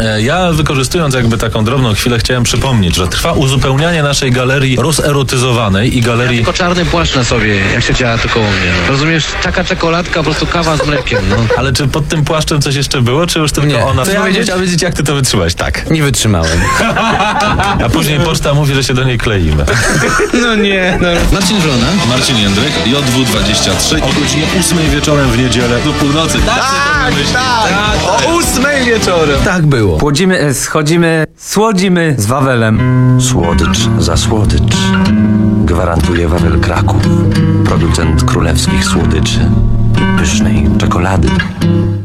Ja wykorzystując jakby taką drobną chwilę chciałem przypomnieć, że trwa uzupełnianie naszej galerii rozerotyzowanej i galerii... Tylko czarny płaszcz na sobie, jak się działa to koło mnie. No. Rozumiesz? Taka czekoladka, po prostu kawa z mlekiem. No. Ale czy pod tym płaszczem coś jeszcze było, czy już tylko Nie. ona? To Ja ja chciałem wiedzieć, jak ty to wytrzymałeś. Tak. Nie wytrzymałem. A później poczta mówi, że się do niej kleimy. No nie, no. Marcin Wrona, Marcin Jędryk, JW23 o godzinie 8 wieczorem w niedzielę do północy. O 8 wieczorem. Tak było. Płodzimy, schodzimy, słodzimy z Wawelem. Słodycz za słodycz. Gwarantuje Wawel Kraków. Producent królewskich słodyczy i pysznej czekolady.